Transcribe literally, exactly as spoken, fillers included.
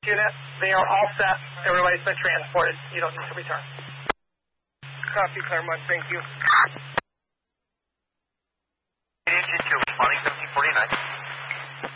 unit. They are all set. Everybody's been transported. You don't need to return. Copy, Claremont. Thank you. Engine two, responding seventeen forty-nine.